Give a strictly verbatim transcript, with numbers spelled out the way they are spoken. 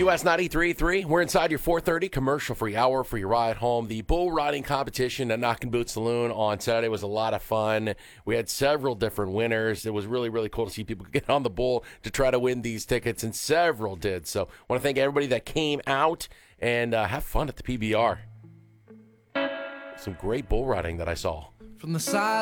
W S ninety-three point three. We're inside your four thirty commercial-free hour for your ride home. The bull riding competition at Knockin' Boots Saloon on Saturday was a lot of fun. We had several different winners. It was really, really cool to see people get on the bull to try to win these tickets, and several did. So I want to thank everybody that came out and uh, have fun at the P B R. Some great bull riding that I saw. From the side